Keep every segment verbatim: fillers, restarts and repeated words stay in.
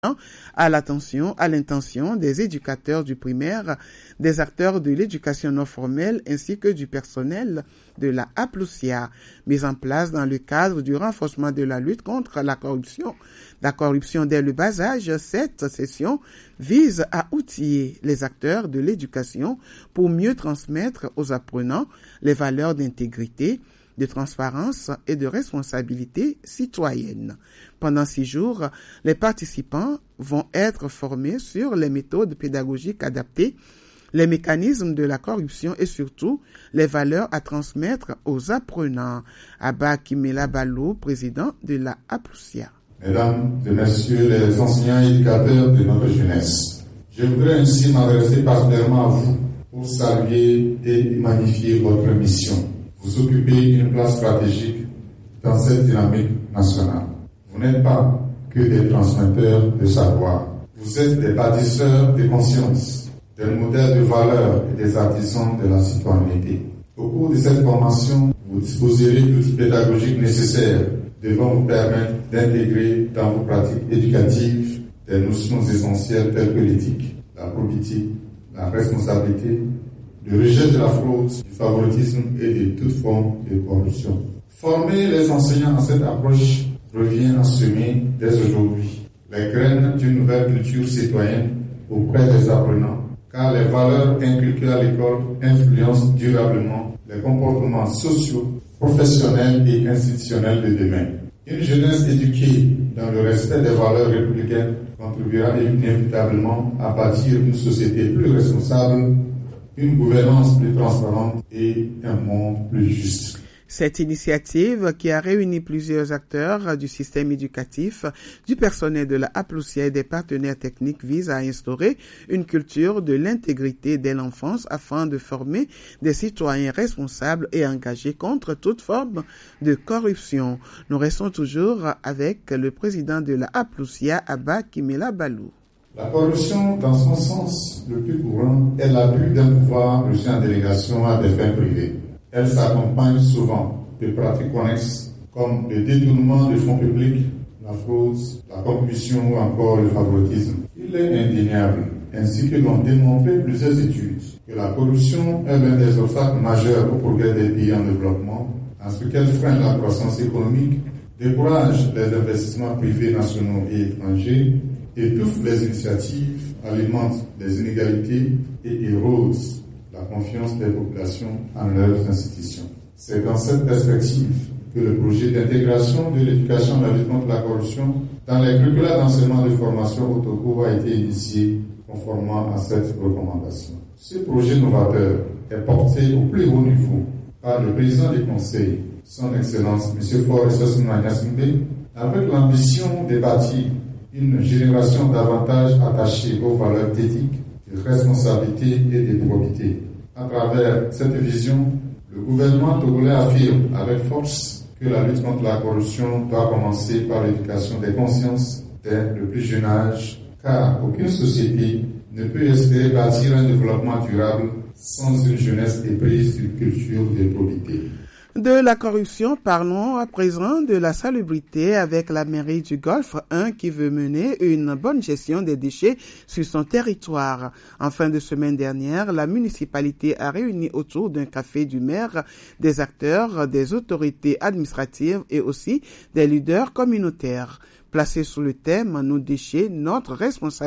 à l'attention, à l'intention des éducateurs du primaire, des acteurs de l'éducation non formelle ainsi que du personnel de la APLUSIA, mise en place dans le cadre du renforcement de la lutte contre la corruption. La corruption dès le bas âge, cette session vise à outiller les acteurs de l'éducation pour mieux transmettre aux apprenants les valeurs d'intégrité, de transparence et de responsabilité citoyenne. Pendant six jours, les participants vont être formés sur les méthodes pédagogiques adaptées, les mécanismes de la corruption et surtout les valeurs à transmettre aux apprenants. Abba Kimela Balou, président de la APLUSIA. Mesdames et messieurs les enseignants et éducateurs de notre jeunesse, je voudrais ainsi m'adresser particulièrement à vous pour saluer et magnifier votre mission. Vous occupez une place stratégique dans cette dynamique nationale. Vous n'êtes pas que des transmetteurs de savoir. Vous êtes des bâtisseurs de conscience, des modèles de valeurs et des artisans de la citoyenneté. Au cours de cette formation, vous disposerez d'outils pédagogiques nécessaires devant vous permettre d'intégrer dans vos pratiques éducatives des notions essentielles telles que l'éthique, la probité, la responsabilité, le rejet de la fraude, du favoritisme et de toute forme de corruption. Former les enseignants à cette approche revient à semer dès aujourd'hui les graines d'une nouvelle culture citoyenne auprès des apprenants, car les valeurs inculquées à l'école influencent durablement les comportements sociaux, professionnels et institutionnels de demain. Une jeunesse éduquée dans le respect des valeurs républicaines contribuera inévitablement à bâtir une société plus responsable, une gouvernance plus transparente et un monde plus juste. Cette initiative, qui a réuni plusieurs acteurs du système éducatif, du personnel de la APLUSIA et des partenaires techniques, vise à instaurer une culture de l'intégrité dès l'enfance afin de former des citoyens responsables et engagés contre toute forme de corruption. Nous restons toujours avec le président de la APLUSIA, Abba Kimela Balou. La corruption, dans son sens le plus courant, est l'abus d'un pouvoir reçu en délégation à des fins privées. Elle s'accompagne souvent de pratiques connexes comme le détournement de fonds publics, la fraude, la corruption ou encore le favoritisme. Il est indéniable, ainsi que l'ont démontré plusieurs études, que la corruption est l'un des obstacles majeurs au progrès des pays en développement, en ce qu'elle freine la croissance économique, décourage les investissements privés nationaux et étrangers, étouffe les initiatives, alimente les inégalités et érode la confiance des populations en leurs institutions. C'est dans cette perspective que le projet d'intégration de l'éducation à la lutte contre la corruption dans les curricula d'enseignement de formation au Togo a été initié conformément à cette recommandation. Ce projet novateur est porté au plus haut niveau par le président du Conseil, son Excellence M. Faure Sossouna Gnassingbé, avec l'ambition de bâtir une génération davantage attachée aux valeurs éthiques, de responsabilité et de probité. À travers cette vision, le gouvernement togolais affirme avec force que la lutte contre la corruption doit commencer par l'éducation des consciences dès le plus jeune âge, car aucune société ne peut espérer bâtir un développement durable sans une jeunesse éprise d'une culture de probité. De la corruption, parlons à présent de la salubrité avec la mairie du Golfe un qui veut mener une bonne gestion des déchets sur son territoire. En fin de semaine dernière, la municipalité a réuni autour d'un café du maire des acteurs, des autorités administratives et aussi des leaders communautaires. Placée sous le thème « Nos déchets, notre responsabilité »,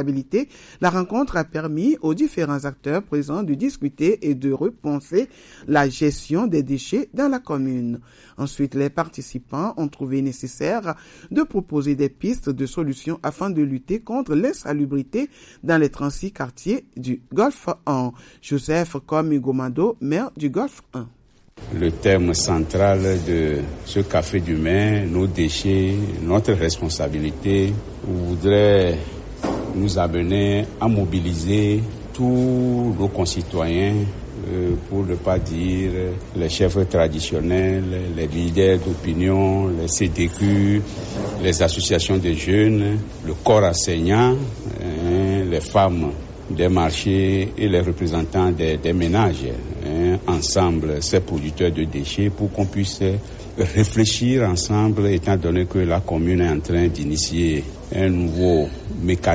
la rencontre a permis aux différents acteurs présents de discuter et de repenser la gestion des déchets dans la commune. Ensuite, les participants ont trouvé nécessaire de proposer des pistes de solutions afin de lutter contre l'insalubrité dans les trente-six quartiers du Golfe un. Joseph Komigomado, maire du Golfe un. Le thème central de ce café du maire, nos déchets, notre responsabilité, voudrait nous amener à mobiliser tous nos concitoyens, euh, pour ne pas dire les chefs traditionnels, les leaders d'opinion, les C D Q, les associations de jeunes, le corps enseignant, hein, les femmes des marchés et les représentants des, des ménages, hein, ensemble, ces producteurs de déchets, pour qu'on puisse réfléchir ensemble, étant donné que la commune est en train d'initier un nouveau mécanisme